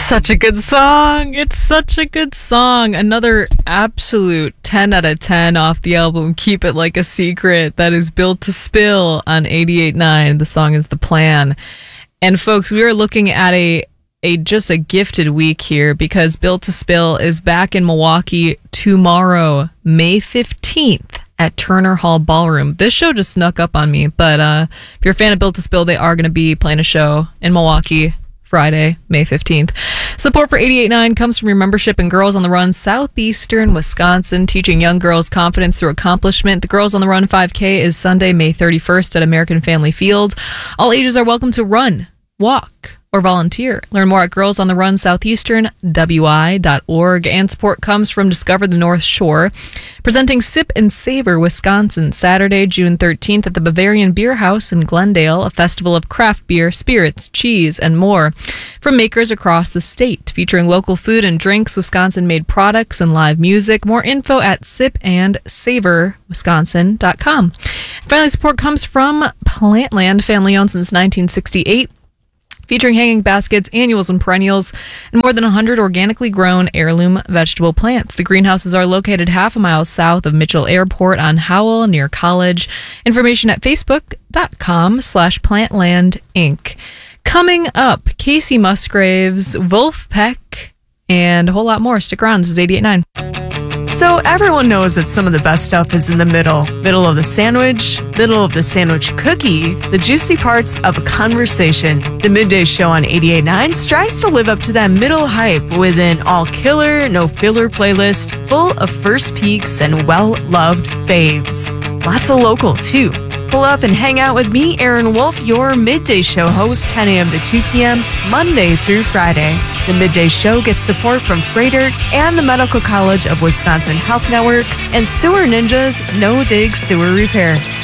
Such a good song. It's such a good song. Another absolute 10 out of 10 off the album Keep It Like a Secret. That is Built to Spill on 88.9. The song is The Plan. And folks, we are looking at a just a gifted week here because Built to Spill is back in Milwaukee tomorrow, May 15th at Turner Hall Ballroom. This show just snuck up on me, but if you're a fan of Built to Spill, they are going to be playing a show in Milwaukee Friday, May 15th. Support for 88.9 comes from your membership in Girls on the Run Southeastern Wisconsin, teaching young girls confidence through accomplishment. The Girls on the Run 5K is Sunday, May 31st at American Family Field. All ages are welcome to run, walk, or volunteer. Learn more at girlsontherunsoutheasternwi.org. And support comes from Discover the North Shore, presenting Sip and Savor Wisconsin, Saturday, June 13th at the Bavarian Beer House in Glendale, a festival of craft beer, spirits, cheese, and more from makers across the state, featuring local food and drinks, Wisconsin-made products, and live music. More info at sipandsavorwisconsin.com. Finally, support comes from Plantland, family-owned since 1968. Featuring hanging baskets, annuals, and perennials, and more than 100 organically grown heirloom vegetable plants. The greenhouses are located half a mile south of Mitchell Airport on Howell near College. Information at facebook.com/Plantland Inc. Coming up, Casey Musgraves, Wolf Peck, and a whole lot more. Stick around. This is 88.9. So everyone knows that some of the best stuff is in the middle. Middle of the sandwich, middle of the sandwich cookie, the juicy parts of a conversation. The Midday Show on 88.9 strives to live up to that middle hype with an all-killer, no-filler playlist full of first peeks and well-loved faves. Lots of local, too. Pull up and hang out with me, Aaron Wolf, your Midday Show host, 10 a.m. to 2 p.m., Monday through Friday. The Midday Show gets support from Freighter and the Medical College of Wisconsin Health Network and Sewer Ninjas No Dig Sewer Repair.